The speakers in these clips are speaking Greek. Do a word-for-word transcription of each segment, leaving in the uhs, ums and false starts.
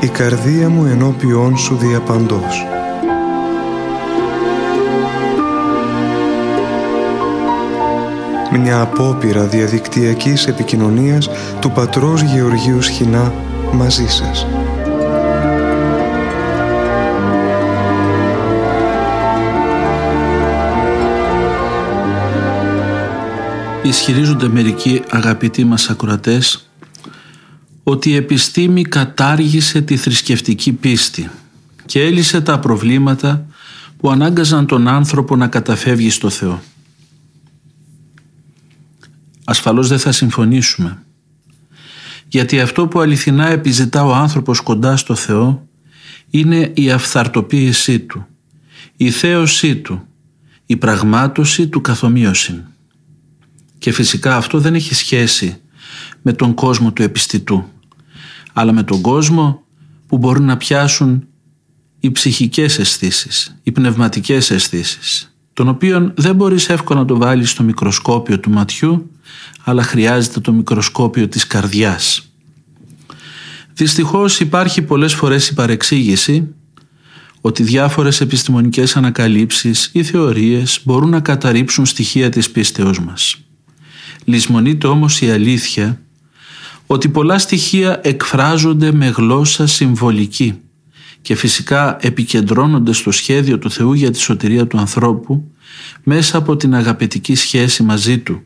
η καρδία μου ενώπιόν σου διαπαντός. Μια απόπειρα διαδικτυακής επικοινωνίας του πατρός Γεωργίου Σχοινά μαζί σας. Ισχυρίζονται μερικοί αγαπητοί μας ακροατές ότι η επιστήμη κατάργησε τη θρησκευτική πίστη και έλυσε τα προβλήματα που ανάγκαζαν τον άνθρωπο να καταφεύγει στο Θεό. Ασφαλώς δεν θα συμφωνήσουμε, γιατί αυτό που αληθινά επιζητά ο άνθρωπος κοντά στο Θεό είναι η αυθαρτοποίησή του, η θέωσή του, η πραγμάτωση του καθομοίωσιν. Και φυσικά αυτό δεν έχει σχέση με τον κόσμο του επιστητού, αλλά με τον κόσμο που μπορούν να πιάσουν οι ψυχικές αισθήσεις, οι πνευματικές αισθήσεις, των οποίων δεν μπορείς εύκολα να το βάλεις στο μικροσκόπιο του ματιού, αλλά χρειάζεται το μικροσκόπιο της καρδιάς. Δυστυχώς υπάρχει πολλές φορές η παρεξήγηση ότι διάφορες επιστημονικές ανακαλύψεις ή θεωρίες μπορούν να καταρρύψουν στοιχεία της πίστεως μας. Λησμονείται όμως η αλήθεια ότι πολλά στοιχεία εκφράζονται με γλώσσα συμβολική και φυσικά επικεντρώνονται στο σχέδιο του Θεού για τη σωτηρία του ανθρώπου μέσα από την αγαπητική σχέση μαζί Του.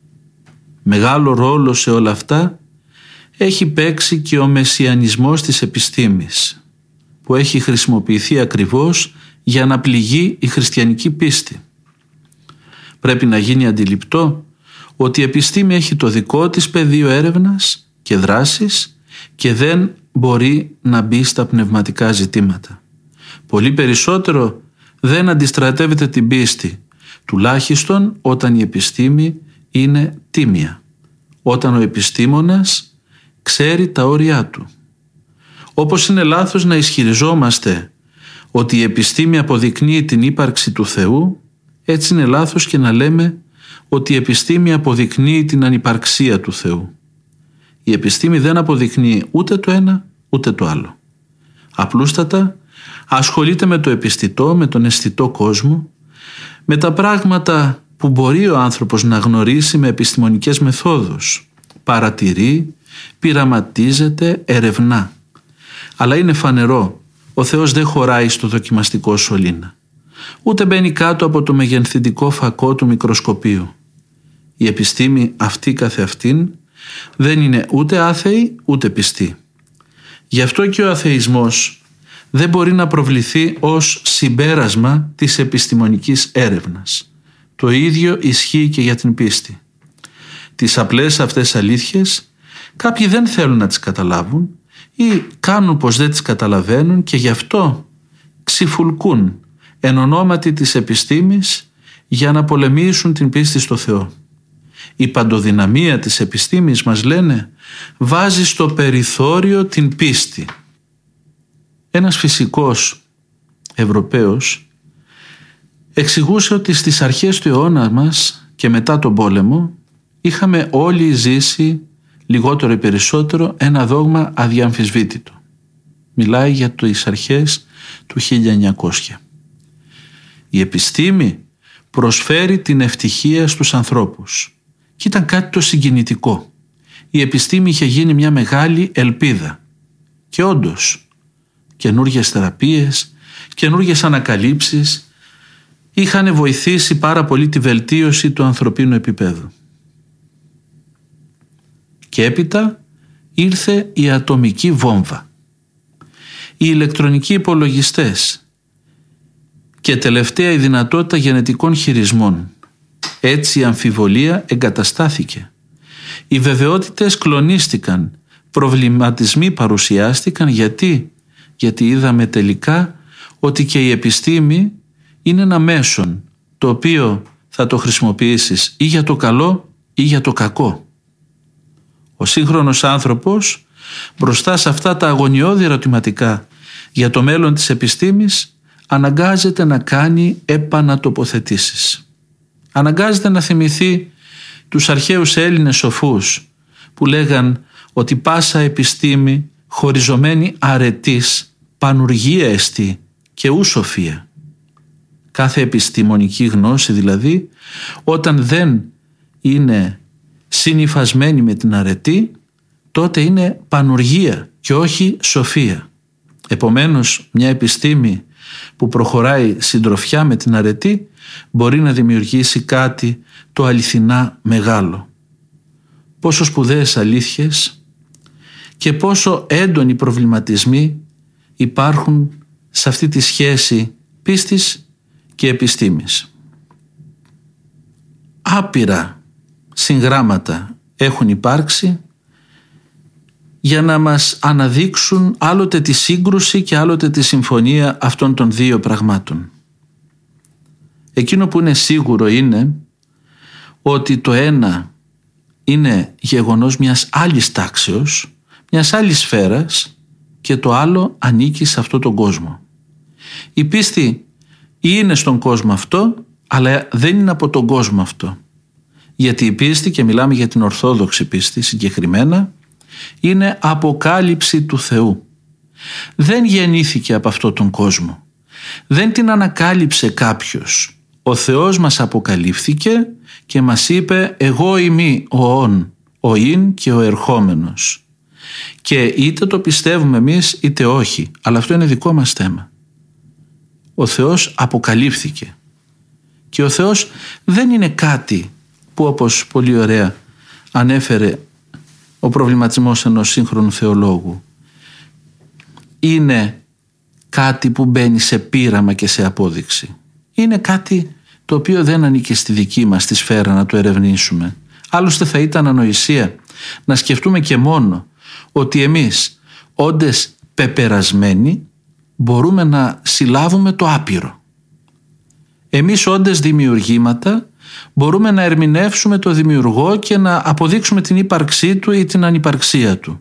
Μεγάλο ρόλο σε όλα αυτά έχει παίξει και ο μεσιανισμός της επιστήμης, που έχει χρησιμοποιηθεί ακριβώς για να πληγεί η χριστιανική πίστη. Πρέπει να γίνει αντιληπτό ότι η επιστήμη έχει το δικό της πεδίο έρευνας και δράσης και δεν μπορεί να μπει στα πνευματικά ζητήματα. Πολύ περισσότερο δεν αντιστρατεύεται την πίστη, τουλάχιστον όταν η επιστήμη είναι τίμια, όταν ο επιστήμονας ξέρει τα όρια του. Όπως είναι λάθος να ισχυριζόμαστε ότι η επιστήμη αποδεικνύει την ύπαρξη του Θεού, έτσι είναι λάθος και να λέμε ότι η επιστήμη αποδεικνύει την ανυπαρξία του Θεού. Η επιστήμη δεν αποδεικνύει ούτε το ένα ούτε το άλλο. Απλούστατα ασχολείται με το επιστητό, με τον αισθητό κόσμο, με τα πράγματα που μπορεί ο άνθρωπος να γνωρίσει με επιστημονικές μεθόδους. Παρατηρεί, πειραματίζεται, ερευνά. Αλλά είναι φανερό, ο Θεός δεν χωράει στο δοκιμαστικό σωλήνα. Ούτε μπαίνει κάτω από το μεγενθυντικό φακό του μικροσκοπίου. Η επιστήμη αυτή καθεαυτήν δεν είναι ούτε άθεη ούτε πιστή. Γι' αυτό και ο αθεισμός δεν μπορεί να προβληθεί ως συμπέρασμα της επιστημονικής έρευνας. Το ίδιο ισχύει και για την πίστη. Τις απλές αυτές αλήθειες κάποιοι δεν θέλουν να τις καταλάβουν ή κάνουν πως δεν τις καταλαβαίνουν και γι' αυτό ξυφουλκούν εν ονόματι της επιστήμης για να πολεμήσουν την πίστη στο Θεό. Η παντοδυναμία της επιστήμης, μας λένε, βάζει στο περιθώριο την πίστη. Ένας φυσικός Ευρωπαίος εξηγούσε ότι στις αρχές του αιώνα μας και μετά τον πόλεμο είχαμε όλοι ζήσει λιγότερο ή περισσότερο ένα δόγμα αδιαμφισβήτητο. Μιλάει για τις αρχές του χίλια εννιακόσια. Η επιστήμη προσφέρει την ευτυχία στους ανθρώπους. Και ήταν κάτι το συγκινητικό. Η επιστήμη είχε γίνει μια μεγάλη ελπίδα. Και όντως, καινούργιες θεραπείες, καινούργιες ανακαλύψεις είχαν βοηθήσει πάρα πολύ τη βελτίωση του ανθρωπίνου επίπεδου. Και έπειτα ήρθε η ατομική βόμβα. Οι ηλεκτρονικοί υπολογιστές και τελευταία η δυνατότητα γενετικών χειρισμών. Έτσι η αμφιβολία εγκαταστάθηκε. Οι βεβαιότητες κλονίστηκαν, προβληματισμοί παρουσιάστηκαν. Γιατί? Γιατί είδαμε τελικά ότι και η επιστήμη είναι ένα μέσον το οποίο θα το χρησιμοποιήσεις ή για το καλό ή για το κακό. Ο σύγχρονος άνθρωπος μπροστά σε αυτά τα αγωνιώδη ερωτηματικά για το μέλλον της επιστήμης αναγκάζεται να κάνει επανατοποθετήσεις. Αναγκάζεται να θυμηθεί τους αρχαίους Έλληνες σοφούς που λέγαν ότι πάσα επιστήμη χωριζομένη αρετής, πανουργία εστί και ου σοφία. Κάθε επιστημονική γνώση δηλαδή, όταν δεν είναι συνυφασμένη με την αρετή, τότε είναι πανουργία και όχι σοφία. Επομένως, μια επιστήμη που προχωράει συντροφιά με την αρετή μπορεί να δημιουργήσει κάτι το αληθινά μεγάλο. Πόσο σπουδαίες αλήθειες και πόσο έντονοι προβληματισμοί υπάρχουν σε αυτή τη σχέση πίστης και επιστήμης. Άπειρα συγγράμματα έχουν υπάρξει για να μας αναδείξουν άλλοτε τη σύγκρουση και άλλοτε τη συμφωνία αυτών των δύο πραγμάτων. Εκείνο που είναι σίγουρο είναι ότι το ένα είναι γεγονός μιας άλλης τάξεως, μιας άλλης σφαίρας, και το άλλο ανήκει σε αυτόν τον κόσμο. Η πίστη είναι στον κόσμο αυτό, αλλά δεν είναι από τον κόσμο αυτό. Γιατί η πίστη, και μιλάμε για την ορθόδοξη πίστη συγκεκριμένα, είναι αποκάλυψη του Θεού. Δεν γεννήθηκε από αυτόν τον κόσμο. Δεν την ανακάλυψε κάποιος. Ο Θεός μας αποκαλύφθηκε και μας είπε «Εγώ είμαι ο ον, ο ειν και ο ερχόμενος». Και είτε το πιστεύουμε εμείς είτε όχι, αλλά αυτό είναι δικό μας θέμα. Ο Θεός αποκαλύφθηκε. Και ο Θεός δεν είναι κάτι που, όπως πολύ ωραία ανέφερε ο προβληματισμός ενός σύγχρονου θεολόγου, είναι κάτι που μπαίνει σε πείραμα και σε απόδειξη. Είναι κάτι το οποίο δεν ανήκει στη δική μας τη σφαίρα να το ερευνήσουμε. Άλλωστε θα ήταν ανοησία να σκεφτούμε και μόνο ότι εμείς, όντες πεπερασμένοι, μπορούμε να συλλάβουμε το άπειρο. Εμείς, όντες δημιουργήματα, μπορούμε να ερμηνεύσουμε το δημιουργό και να αποδείξουμε την ύπαρξή του ή την ανυπαρξία του.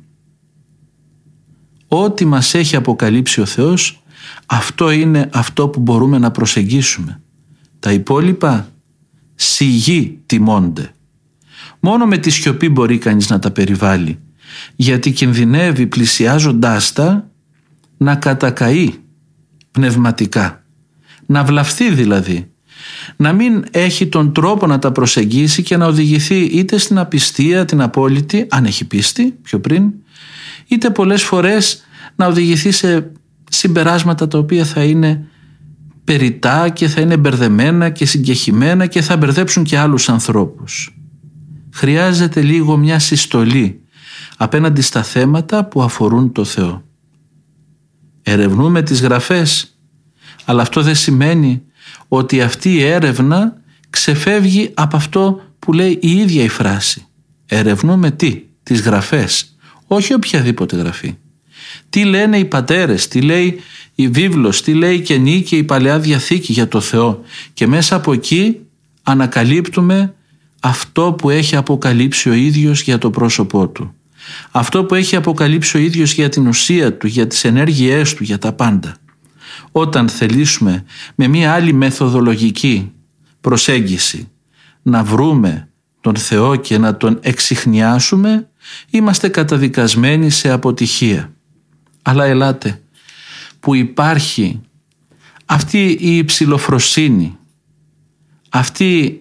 Ό,τι μας έχει αποκαλύψει ο Θεός, αυτό είναι αυτό που μπορούμε να προσεγγίσουμε. Τα υπόλοιπα σιγή τιμώνται. Μόνο με τη σιωπή μπορεί κανείς να τα περιβάλλει, γιατί κινδυνεύει πλησιάζοντάς τα να κατακαεί πνευματικά, να βλαφθεί δηλαδή, να μην έχει τον τρόπο να τα προσεγγίσει και να οδηγηθεί είτε στην απιστία την απόλυτη, αν έχει πίστη πιο πριν, είτε πολλές φορές να οδηγηθεί σε συμπεράσματα τα οποία θα είναι περιτά και θα είναι μπερδεμένα και συγκεχημένα και θα μπερδέψουν και άλλους ανθρώπους. Χρειάζεται λίγο μια συστολή απέναντι στα θέματα που αφορούν το Θεό. Ερευνούμε τις γραφές, αλλά αυτό δεν σημαίνει ότι αυτή η έρευνα ξεφεύγει από αυτό που λέει η ίδια η φράση. Ερευνούμε τι? Τις γραφές, όχι οποιαδήποτε γραφή. Τι λένε οι πατέρες, τι λέει η βίβλος, τι λέει η Καινή και η Παλαιά Διαθήκη για το Θεό, και μέσα από εκεί ανακαλύπτουμε αυτό που έχει αποκαλύψει ο ίδιος για το πρόσωπό του. Αυτό που έχει αποκαλύψει ο ίδιος για την ουσία του, για τις ενέργειές του, για τα πάντα. Όταν θελήσουμε με μία άλλη μεθοδολογική προσέγγιση να βρούμε τον Θεό και να τον εξιχνιάσουμε, είμαστε καταδικασμένοι σε αποτυχία. Αλλά ελάτε, που υπάρχει αυτή η υψηλοφροσύνη, αυτή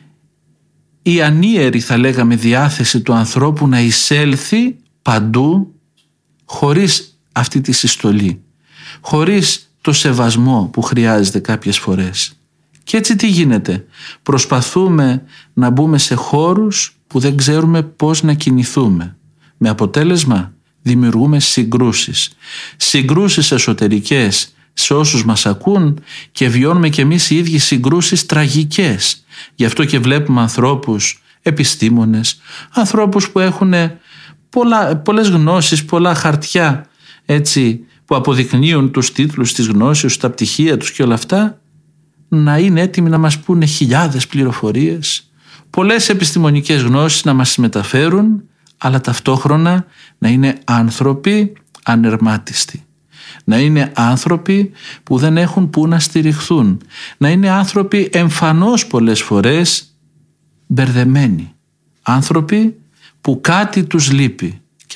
η ανίερη, θα λέγαμε, διάθεση του ανθρώπου να εισέλθει παντού χωρίς αυτή τη συστολή, χωρίς το σεβασμό που χρειάζεται κάποιες φορές. Και έτσι τι γίνεται? Προσπαθούμε να μπούμε σε χώρους που δεν ξέρουμε πώς να κινηθούμε. Με αποτέλεσμα δημιουργούμε συγκρούσεις. Συγκρούσεις εσωτερικές σε όσους μας ακούν και βιώνουμε κι εμείς οι ίδιοι συγκρούσεις τραγικές. Γι' αυτό και βλέπουμε ανθρώπους, επιστήμονες, ανθρώπους που έχουν πολλά, πολλές γνώσεις, πολλά χαρτιά, έτσι, που αποδεικνύουν τους τίτλους της γνώσης, τα πτυχία τους και όλα αυτά, να είναι έτοιμοι να μας πούνε χιλιάδες πληροφορίες, πολλές επιστημονικές γνώσεις να μας μεταφέρουν, αλλά ταυτόχρονα να είναι άνθρωποι ανερμάτιστοι. Να είναι άνθρωποι που δεν έχουν που να στηριχθούν. Να είναι άνθρωποι εμφανώς πολλές φορές μπερδεμένοι. Άνθρωποι που κάτι τους λείπει. Και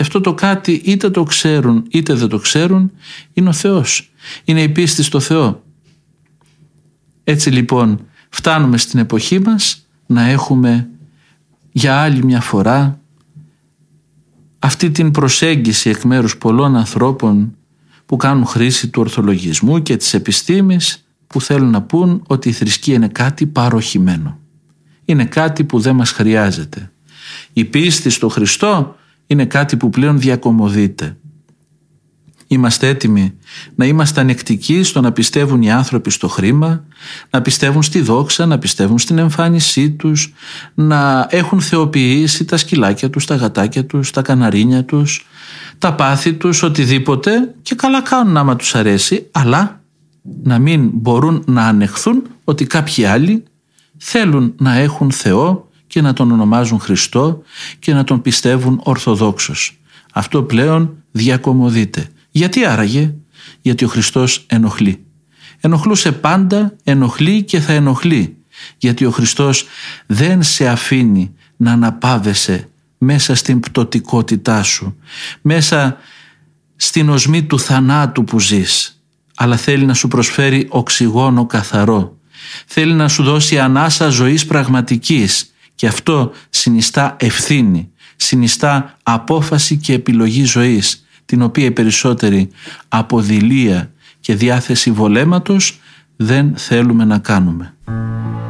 Και αυτό το κάτι είτε το ξέρουν είτε δεν το ξέρουν είναι ο Θεός. Είναι η πίστη στο Θεό. Έτσι λοιπόν φτάνουμε στην εποχή μας να έχουμε για άλλη μια φορά αυτή την προσέγγιση εκ μέρους πολλών ανθρώπων που κάνουν χρήση του ορθολογισμού και της επιστήμης, που θέλουν να πούν ότι η θρησκεία είναι κάτι παροχημένο. Είναι κάτι που δεν μας χρειάζεται. Η πίστη στο Χριστό είναι κάτι που πλέον διακομωδείται. Είμαστε έτοιμοι να είμαστε ανεκτικοί στο να πιστεύουν οι άνθρωποι στο χρήμα, να πιστεύουν στη δόξα, να πιστεύουν στην εμφάνισή τους, να έχουν θεοποιήσει τα σκυλάκια τους, τα γατάκια τους, τα καναρίνια τους, τα πάθη τους, οτιδήποτε, και καλά κάνουν άμα τους αρέσει, αλλά να μην μπορούν να ανεχθούν ότι κάποιοι άλλοι θέλουν να έχουν Θεό και να τον ονομάζουν Χριστό και να τον πιστεύουν ορθοδόξος. Αυτό πλέον διακομωδείται. Γιατί άραγε? Γιατί ο Χριστός ενοχλεί. Ενοχλούσε πάντα, ενοχλεί και θα ενοχλεί. Γιατί ο Χριστός δεν σε αφήνει να αναπαύεσαι μέσα στην πτωτικότητά σου, μέσα στην οσμή του θανάτου που ζεις, αλλά θέλει να σου προσφέρει οξυγόνο καθαρό. Θέλει να σου δώσει ανάσα ζωής πραγματικής, και αυτό συνιστά ευθύνη, συνιστά απόφαση και επιλογή ζωής, την οποία οι περισσότεροι από δειλία και διάθεση βολέματος δεν θέλουμε να κάνουμε.